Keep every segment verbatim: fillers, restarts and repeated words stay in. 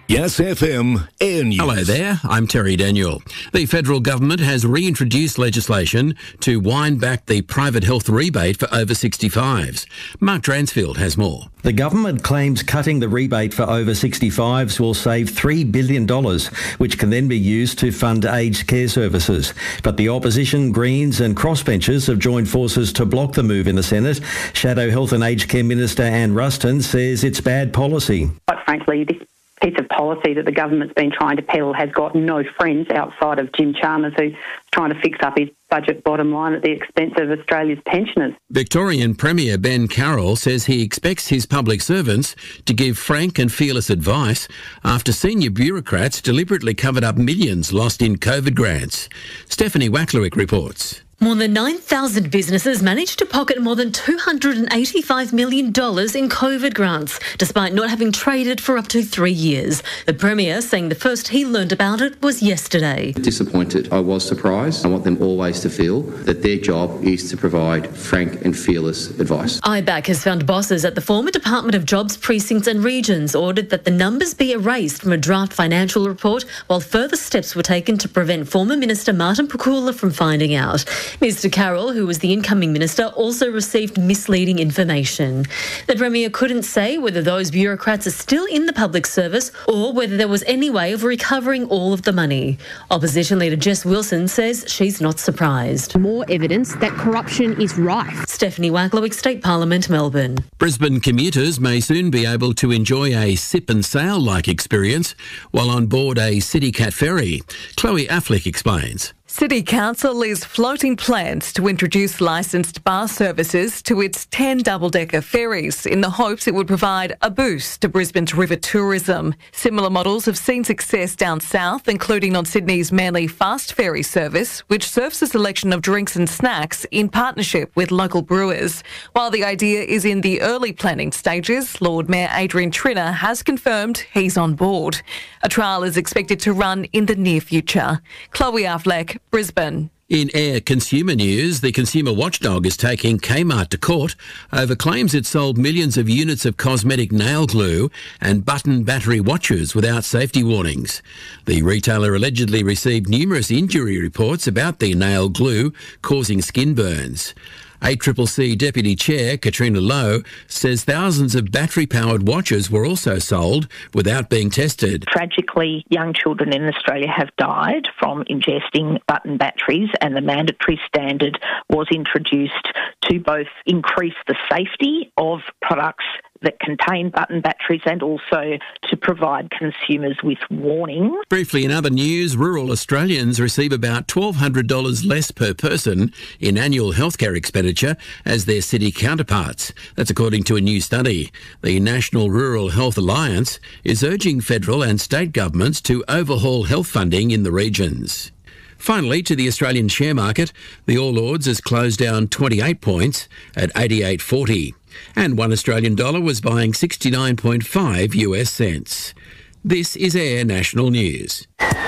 Yes F M Air News. Hello there, I'm Terry Daniel. The federal government has reintroduced legislation to wind back the private health rebate for over sixty-fives. Mark Dransfield has more. The government claims cutting the rebate for over sixty-fives will save three billion dollars, which can then be used to fund aged care services. But the opposition, Greens and crossbenchers have joined forces to block the move in the Senate. Shadow Health and Aged Care Minister Anne Ruston says it's bad policy. Quite frankly, this piece of policy that the government's been trying to peddle has got no friends outside of Jim Chalmers, who's trying to fix up his budget bottom line at the expense of Australia's pensioners. Victorian Premier Ben Carroll says he expects his public servants to give frank and fearless advice after senior bureaucrats deliberately covered up millions lost in COVID grants. Stephanie Wacklewick reports. More than nine thousand businesses managed to pocket more than two hundred eighty-five million dollars in COVID grants, despite not having traded for up to three years. The Premier saying the first he learned about it was yesterday. Disappointed. I was surprised. I want them always to feel that their job is to provide frank and fearless advice. I BAC has found bosses at the former Department of Jobs Precincts and Regions ordered that the numbers be erased from a draft financial report, while further steps were taken to prevent former Minister Martin Pakula from finding out. Mister Carroll, who was the incoming minister, also received misleading information. The Premier couldn't say whether those bureaucrats are still in the public service or whether there was any way of recovering all of the money. Opposition leader Jess Wilson says she's not surprised. More evidence that corruption is rife. Stephanie Wacklewick, State Parliament, Melbourne. Brisbane commuters may soon be able to enjoy a sip and sail-like experience while on board a CityCat ferry. Chloe Affleck explains. City Council is floating plans to introduce licensed bar services to its ten double-decker ferries in the hopes it would provide a boost to Brisbane's river tourism. Similar models have seen success down south, including on Sydney's Manly Fast Ferry service, which serves a selection of drinks and snacks in partnership with local brewers. While the idea is in the early planning stages, Lord Mayor Adrian Trinner has confirmed he's on board. A trial is expected to run in the near future. Chloe Affleck, Brisbane. In Air Consumer News, the consumer watchdog is taking Kmart to court over claims it sold millions of units of cosmetic nail glue and button battery watches without safety warnings. The retailer allegedly received numerous injury reports about the nail glue causing skin burns. A C C C Deputy Chair Katrina Lowe says thousands of battery-powered watches were also sold without being tested. Tragically, young children in Australia have died from ingesting button batteries, and the mandatory standard was introduced to both increase the safety of products that contain button batteries and also to provide consumers with warning. Briefly, in other news, rural Australians receive about twelve hundred dollars less per person in annual healthcare expenditure as their city counterparts. That's according to a new study. The National Rural Health Alliance is urging federal and state governments to overhaul health funding in the regions. Finally, to the Australian share market, the All Ords has closed down twenty-eight points at eighty-eight forty. And one Australian dollar was buying sixty-nine point five US cents. This is Air National News.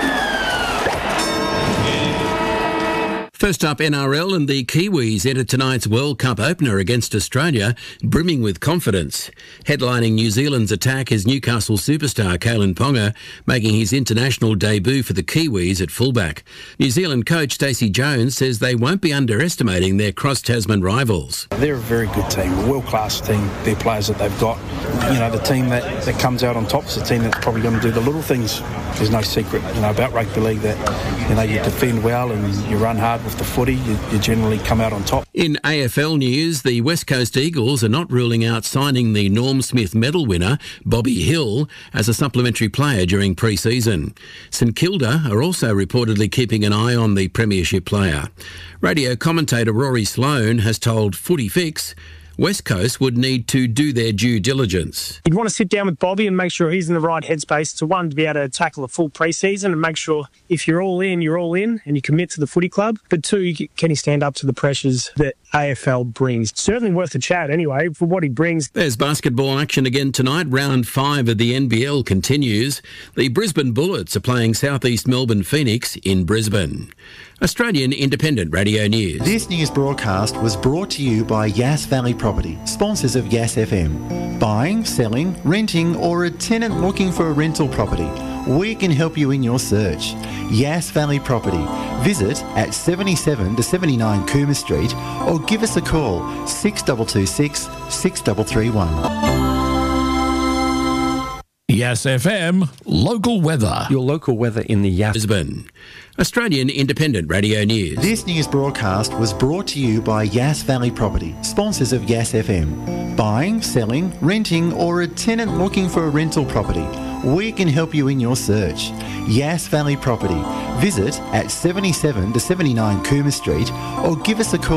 First up, N R L and the Kiwis enter tonight's World Cup opener against Australia, brimming with confidence. Headlining New Zealand's attack is Newcastle superstar Kalen Ponga, making his international debut for the Kiwis at fullback. New Zealand coach Stacey Jones says they won't be underestimating their cross-Tasman rivals. They're a very good team, a world-class team, their players that they've got. You know, the team that, that comes out on top is a team that's probably going to do the little things. There's no secret, you know, about rugby league that, you know, you defend well and you run hard with the footy, you, you generally come out on top. In A F L news, the West Coast Eagles are not ruling out signing the Norm Smith medal winner, Bobby Hill, as a supplementary player during pre-season. St Kilda are also reportedly keeping an eye on the premiership player. Radio commentator Rory Sloane has told Footy Fix West Coast would need to do their due diligence. You'd want to sit down with Bobby and make sure he's in the right headspace to, one, to be able to tackle a full pre-season and make sure if you're all in, you're all in and you commit to the footy club. But two, can he stand up to the pressures that A F L brings? Certainly worth a chat anyway for what he brings. There's basketball action again tonight. Round five of the N B L continues. The Brisbane Bullets are playing South East Melbourne Phoenix in Brisbane. Australian Independent Radio News. This news broadcast was brought to you by Yass Valley Property, sponsors of Yass F M. Buying, selling, renting, or a tenant looking for a rental property, we can help you in your search. Yass Valley Property. Visit at seventy-seven to seventy-nine Cooma Street or give us a call six two two six, six three three one. Yass F M, local weather. Your local weather in the Yass. Brisbane. Australian Independent Radio News. This news broadcast was brought to you by Yass Valley Property, sponsors of Yass F M. Buying, selling, renting, or a tenant looking for a rental property, we can help you in your search. Yass Valley Property. Visit at seventy-seven to seventy-nine Cooma Street or give us a call